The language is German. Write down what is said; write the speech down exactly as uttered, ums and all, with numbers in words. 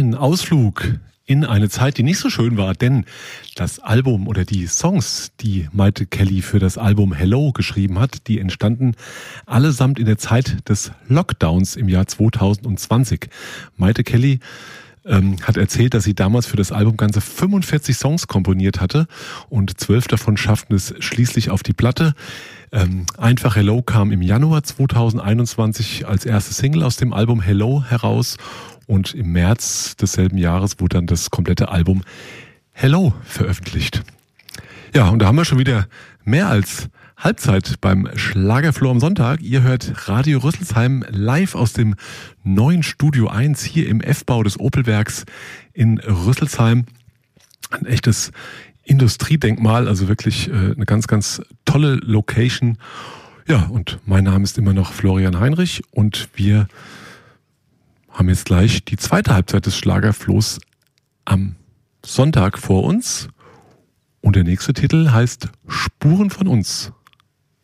Ein Ausflug in eine Zeit, die nicht so schön war, denn das Album oder die Songs, die Mayte Kelly für das Album Hello geschrieben hat, die entstanden allesamt in der Zeit des Lockdowns im Jahr zwanzig zwanzig. Mayte Kelly ähm, hat erzählt, dass sie damals für das Album ganze fünfundvierzig Songs komponiert hatte und zwölf davon schafften es schließlich auf die Platte. Ähm, Einfach Hello kam im Januar zwanzig einundzwanzig als erste Single aus dem Album Hello heraus. Und im März desselben Jahres wurde dann das komplette Album Hello veröffentlicht. Ja, und da haben wir schon wieder mehr als Halbzeit beim Schlagerfloh am Sonntag. Ihr hört Radio Rüsselsheim live aus dem neuen Studio eins hier im F-Bau des Opel-Werks in Rüsselsheim. Ein echtes Industriedenkmal, also wirklich äh, eine ganz, ganz tolle Location. Ja, und mein Name ist immer noch Florian Heinrich und wir haben jetzt gleich die zweite Halbzeit des Schlagerflohs am Sonntag vor uns. Und der nächste Titel heißt Spuren von uns.